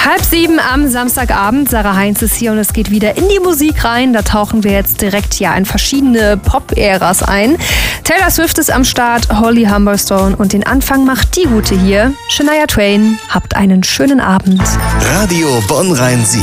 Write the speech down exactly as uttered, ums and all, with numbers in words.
Halb sieben am Samstagabend. Sarah Heinz ist hier und es geht wieder in die Musik rein. Da tauchen wir jetzt direkt ja in verschiedene Pop-Äras ein. Taylor Swift ist am Start, Holly Humberstone und den Anfang macht die Gute hier. Shania Twain, habt einen schönen Abend. Radio Bonn Rhein-Sieg.